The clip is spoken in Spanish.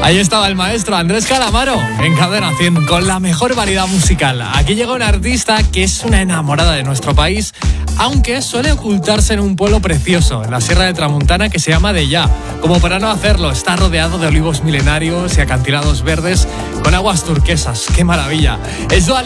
Ahí estaba el maestro Andrés Calamaro en Cadena 100 con la mejor variedad musical. Aquí llega una artista que es una enamorada de nuestro país, aunque suele ocultarse en un pueblo precioso, en la Sierra de Tramuntana, que se llama Deià. Como para no hacerlo, está rodeado de olivos milenarios y acantilados verdes con aguas turquesas. ¡Qué maravilla! Es